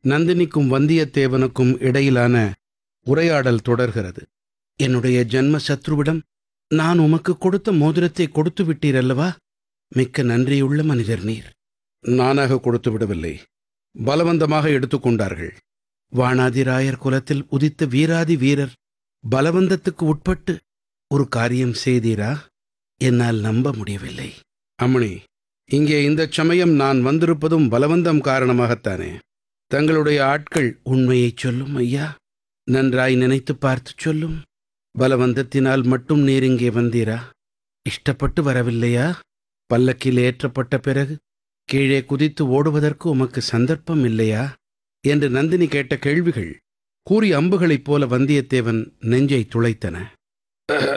நந்தினிக்கும் வந்தியத்தேவனுக்கும் இடையிலான உரையாடல் தொடர்கிறது. என்னுடைய ஜன்ம சத்ருவிடம் நான் உமக்கு கொடுத்த மோதிரத்தை கொடுத்து விட்டீர் அல்லவா? மிக்க நன்றியுள்ள மனிதர் நீர். நானாக கொடுத்து விடவில்லை, பலவந்தமாக எடுத்துக்கொண்டார்கள். வாணாதிராயர் குலத்தில் உதித்த வீராதி வீரர் பலவந்தத்துக்கு உட்பட்டு ஒரு காரியம் செய்தீரா? என்னால் நம்ப முடியவில்லை. அம்மணி, இங்கே இந்த சமயம் நான் வந்திருப்பதும் பலவந்தம் காரணமாகத்தானே. தங்களுடைய ஆட்கள் உண்மையைச் சொல்லும் ஐயா. நன்றாய் நினைத்து பார்த்து சொல்லும். பலவந்தத்தினால் மட்டும் நீர் இங்கே வந்தீரா? இஷ்டப்பட்டு வரவில்லையா? பல்லக்கில் ஏற்றப்பட்ட பிறகு கீழே குதித்து ஓடுவதற்கு உமக்கு சந்தர்ப்பம் இல்லையா என்று நந்தினி கேட்ட கேள்விகள் கூறிய அம்புகளைப் போல வந்தியத்தேவன் நெஞ்சை துளைத்தன.